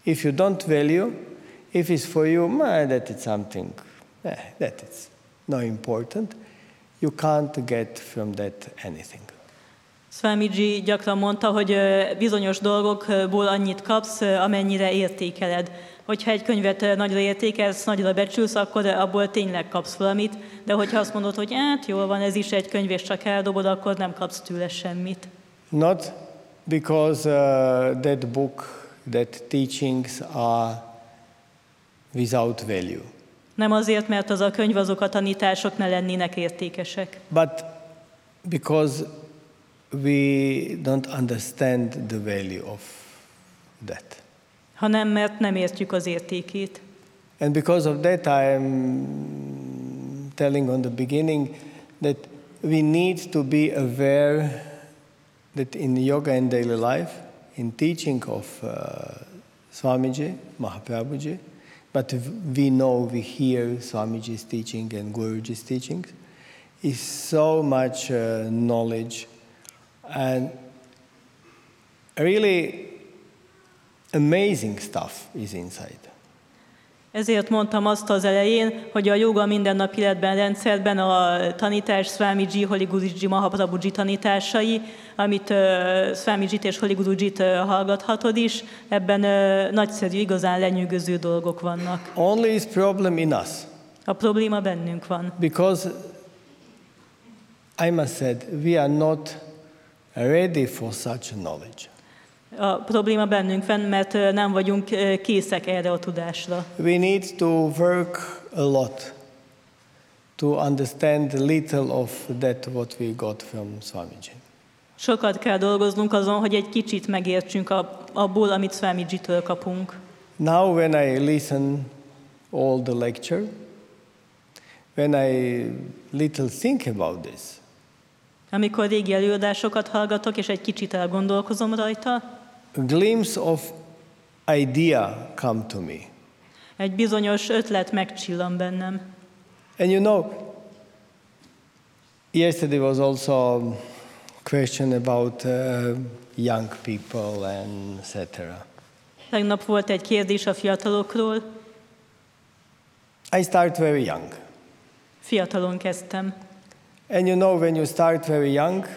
If you don't value, if it's for you, that is something, that is not important, you can't get from that anything. Swamiji gyakran mondta, hogy bizonyos dolgokból annyit kapsz, amennyire értékeled. Hogyha egy könyvet nagyra értékelsz, nagyra becsülsz, akkor abból tényleg kapsz valamit, de hogyha azt mondod, hogy hát jól van, ez is egy könyv, és csak eldobod, akkor nem kapsz tőle semmit. Not because that book, that teachings are without value. Nem azért, mert az a könyv, azok a tanítások ne lennének értékesek. But because we don't understand the value of that. Hanem mert nem értjük az értékét. And because of that I am telling on the beginning that we need to be aware that in yoga and daily life, in teaching of Swamiji, Mahaprabhuji, but we know, we hear Swamiji's teaching and Guruji's teachings, is so much knowledge and really amazing stuff is inside. Ezért mondtam azt az elején, hogy a joga mindennapi életben, rendszerben a tanítás Swamiji, Holy Guruji, Mahaprabhuji tanításai, amit Swamijit és Holy Gurujit hallgathatod is, ebben nagyszerű, igazán lenyűgöző dolgok vannak. Only is problem in us. A probléma bennünk van. Because I must say, we are not ready for such knowledge. A probléma bennünk van, mert nem vagyunk készek erre a tudásra. We need to work a lot to understand little of that what we got from Swamiji. Sokat kell dolgoznunk azon, hogy egy kicsit megértsünk abból, amit Swamijitől kapunk. Now when I listen all the lecture, when I little think about this, amikor régi előadásokat hallgatok, és egy kicsit elgondolkozom rajta, a glimpse of idea come to me. Egy bizonyos ötlet megcsillan bennem. And you know, yesterday was also a question about young people and etc. Tegnap volt egy kérdés a fiatalokról. I start very young. Fiatalon kezdtem. And you know, when you start very young,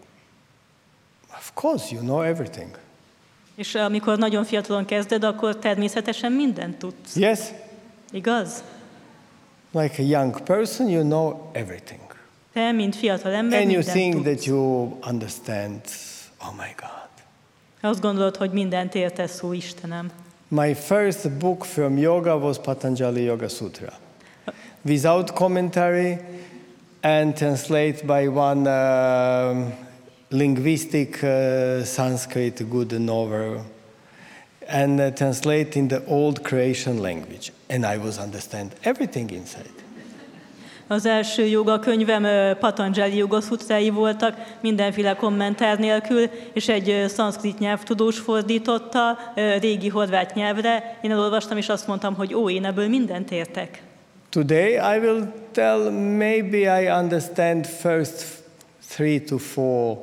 of course you know everything. És amikor nagyon fiatalon kezded, akkor természetesen mindent tudsz. Yes? Igaz? Like a young person, you know everything. Te, mint fiatal ember, And you mindent think tudsz. that you understand, oh my God. Azt gondolod, hogy mindent értesz, ó Istenem. My first book from yoga was Patanjali Yoga Sutra. Without commentary and translated by one linguistic Sanskrit good novel and translate in the old Croatian language. And I was understand everything inside. Az első joga könyvem Patanjali Yoga Sutrái voltak, mindenféle kommentár nélkül, és egy szanszkrit nyelvtudós fordította régi horvát nyelvre. Én elolvastam, és azt mondtam, hogy én ebből mindent értek. Today I will tell maybe I understand first 3 to 4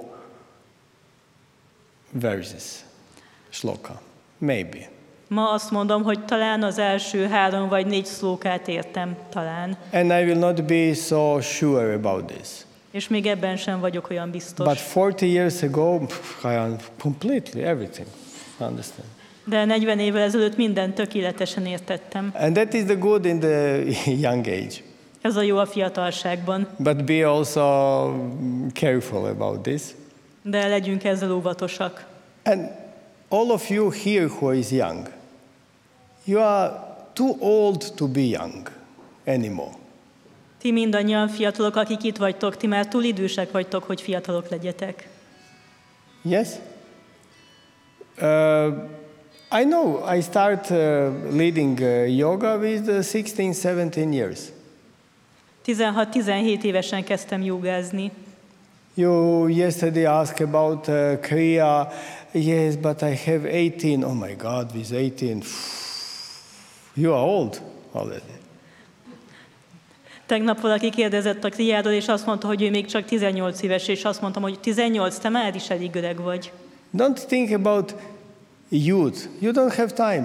verses, shloka, maybe. Ma azt mondom, hogy talán az első 3 vagy 4 szlókát értem, talán. And I will not be so sure about this. És még ebben sem vagyok olyan biztos. But 40 years ago, I completely everything. Understand? De 40 évvel ezelőtt mindent tökéletesen értettem. And that is the good in the young age. Ez a jó a fiatalságban. But be also careful about this. De legyünk ezzel óvatosak. And all of you here who is young, you are too old to be young anymore. Ti mindannyian fiatalok, akik itt vagytok, ti már túl idősek vagytok, hogy fiatalok legyetek. Yes? I know I start leading yoga with 16-17 years. 16-17 évesen kezdtem jogázni. You yesterday asked about Kriya. Yes, but I have 18. Oh my God, with 18, you are old already. Tegnap valaki kérdezett a kriáról, és azt mondta, hogy ő még csak 18 éves, és azt mondtam, hogy 18, te már is elég öreg vagy. Don't think about youth. You don't have time.